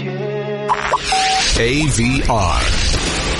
AVR.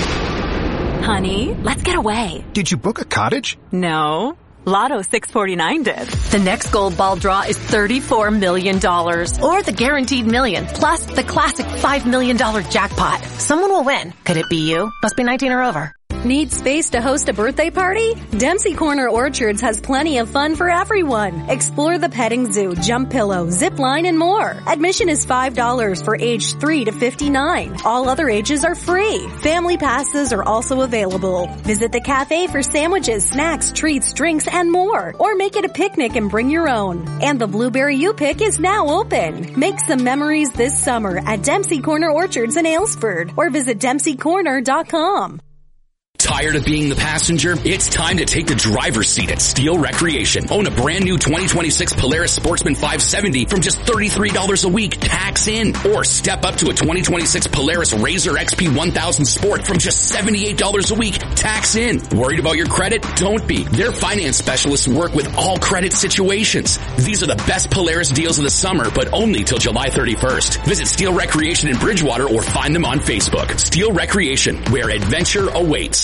Honey, let's get away. Did you book a cottage? No. Lotto 649 did. The next gold ball draw is $34 million. Or the guaranteed million, plus the classic $5 million jackpot. Someone will win. Could it be you? Must be 19 or over. Need space to host a birthday party? Dempsey Corner Orchards has plenty of fun for everyone. Explore the petting zoo, jump pillow, zip line, and more. Admission is $5 for age 3 to 59. All other ages are free. Family passes are also available. Visit the cafe for sandwiches, snacks, treats, drinks, and more. Or make it a picnic and bring your own. And the Blueberry You Pick is now open. Make some memories this summer at Dempsey Corner Orchards in Aylesford. Or visit DempseyCorner.com. Tired of being the passenger? It's time to take the driver's seat at Steel Recreation. Own a brand new 2026 Polaris Sportsman 570 from just $33 a week, tax in. Or step up to a 2026 Polaris RZR XP 1000 Sport from just $78 a week, tax in. Worried about your credit? Don't be. Their finance specialists work with all credit situations. These are the best Polaris deals of the summer, but only till July 31st. Visit Steel Recreation in Bridgewater or find them on Facebook. Steel Recreation, where adventure awaits.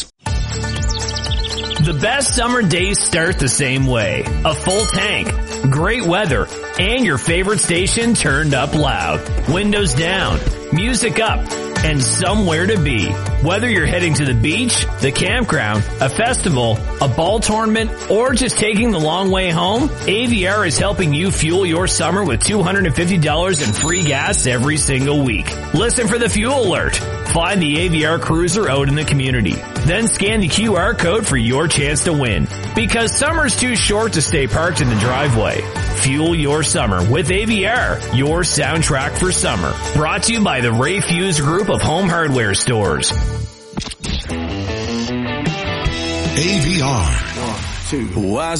The best summer days start the same way. A full tank, great weather, and your favorite station turned up loud. Windows down, music up, and somewhere to be. Whether you're heading to the beach, the campground, a festival, a ball tournament, or just taking the long way home, AVR is helping you fuel your summer with $250 in free gas every single week. Listen for the fuel alert. Find the AVR Cruiser out in the community. Then scan the QR code for your chance to win. Because summer's too short to stay parked in the driveway. Fuel your summer with AVR, your soundtrack for summer. Brought to you by the Ray Fuse Group of Home Hardware Stores. AVR.